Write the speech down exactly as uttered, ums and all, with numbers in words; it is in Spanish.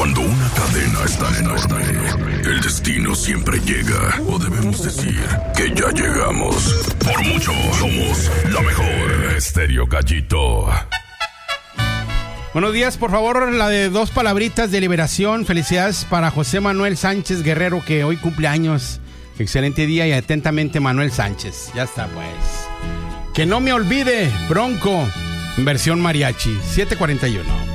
Cuando una cadena es tan enorme, el destino siempre llega. O debemos decir que ya llegamos. Por mucho, somos la mejor. Estéreo Gallito. Buenos días, por favor, la de dos palabritas de liberación. Felicidades para José Manuel Sánchez Guerrero, que hoy cumple años. Excelente día y atentamente Manuel Sánchez. Ya está, pues. Que no me olvide, Bronco, versión mariachi, siete cuarenta y uno.